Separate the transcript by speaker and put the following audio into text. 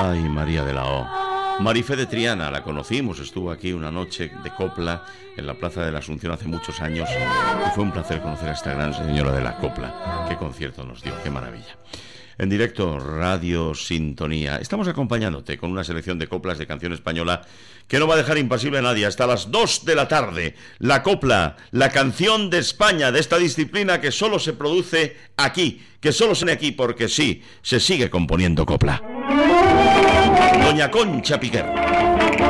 Speaker 1: Ay, María de la O. Marifé de Triana, la conocimos, estuvo aquí una noche de copla en la Plaza de la Asunción hace muchos años y fue un placer conocer a esta gran señora de la copla. Qué concierto nos dio, qué maravilla. En directo, Radio Sintonía. Estamos acompañándote con una selección de coplas de canción española que no va a dejar impasible a nadie hasta las 2 de la tarde. La copla, la canción de España, de esta disciplina que solo se produce aquí, que solo se hace aquí porque sí, se sigue componiendo copla. Doña Concha Piquer.